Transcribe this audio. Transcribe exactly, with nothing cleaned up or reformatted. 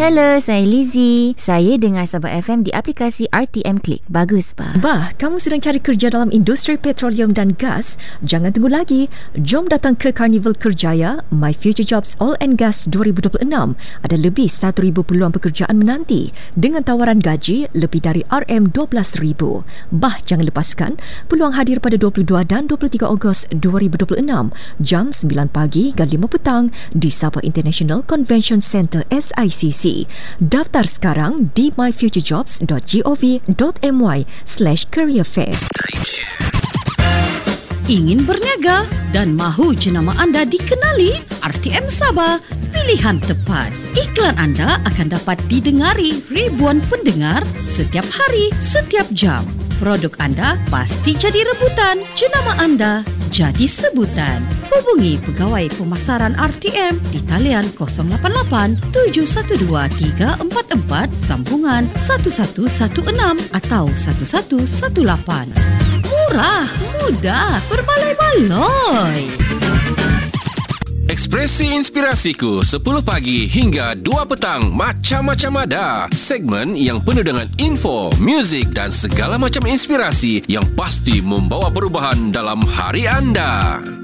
Hello, saya Lizzie. Saya dengar Sabah F M di aplikasi R T M Click. Bagus, Pak. Bah, kamu sedang cari kerja dalam industri petroleum dan gas? Jangan tunggu lagi. Jom datang ke Carnival Kerjaya My Future Jobs Oil and Gas dua ribu dua puluh enam. Ada lebih satu ribu peluang pekerjaan menanti dengan tawaran gaji lebih dari R M dua belas ribu. Bah, jangan lepaskan peluang hadir pada dua puluh dua dan dua puluh tiga Ogos dua ribu dua puluh enam jam sembilan pagi hingga lima petang di Sabah International Convention Centre S I C C. Daftar sekarang di my future jobs dot gov dot my slash career fair. Ingin berniaga dan mahu jenama anda dikenali? R T M Sabah, pilihan tepat. Iklan anda akan dapat didengari ribuan pendengar setiap hari, setiap jam. Produk anda pasti jadi rebutan. Jenama anda jadi sebutan. Hubungi Pegawai Pemasaran R T M di talian kosong lapan lapan tujuh satu dua tiga empat empat sambungan satu satu satu enam atau satu satu satu lapan. Murah, mudah, berbaloi-baloi. Ekspresi Inspirasiku sepuluh pagi hingga dua petang macam-macam ada. Segmen yang penuh dengan info, muzik dan segala macam inspirasi yang pasti membawa perubahan dalam hari anda.